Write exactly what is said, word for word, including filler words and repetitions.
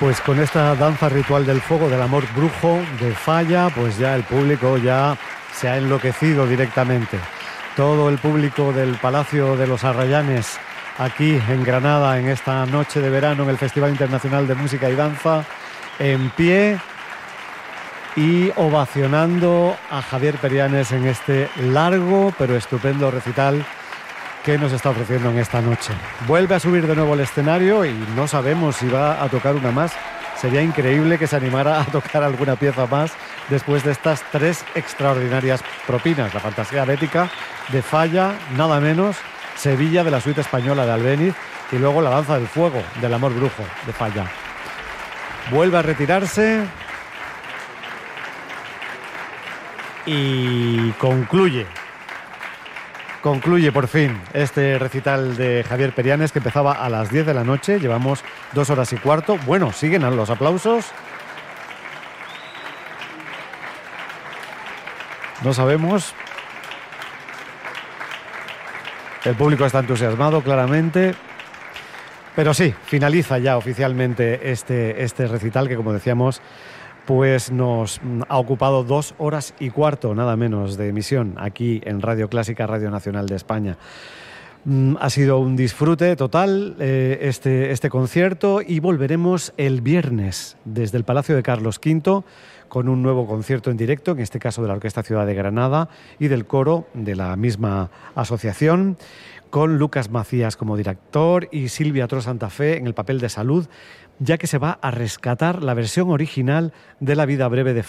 Pues con esta danza ritual del fuego, del amor brujo, de Falla, pues ya el público ya se ha enloquecido directamente. Todo el público del Palacio de los Arrayanes, aquí en Granada, en esta noche de verano, en el Festival Internacional de Música y Danza, en pie y ovacionando a Javier Perianes en este largo pero estupendo recital que nos está ofreciendo en esta noche. Vuelve a subir de nuevo al escenario y no sabemos si va a tocar una más. Sería increíble que se animara a tocar alguna pieza más después de estas tres extraordinarias propinas. La Fantasía Bética de Falla, nada menos, Sevilla de la Suite Española de Albéniz y luego la Danza del Fuego del Amor Brujo de Falla. Vuelve a retirarse y concluye. Concluye por fin este recital de Javier Perianes que empezaba a las diez de la noche. Llevamos dos horas y cuarto. Bueno, siguen los aplausos. No sabemos. El público está entusiasmado, claramente. Pero sí, finaliza ya oficialmente este, este recital que, como decíamos, pues nos ha ocupado dos horas y cuarto, nada menos, de emisión aquí en Radio Clásica, Radio Nacional de España. Ha sido un disfrute total eh, este, este concierto y volveremos el viernes desde el Palacio de Carlos quinto con un nuevo concierto en directo, en este caso de la Orquesta Ciudad de Granada y del coro de la misma asociación, con Lucas Macías como director y Silvia Tro Santa Fe en el papel de Salud, ya que se va a rescatar la versión original de La vida breve de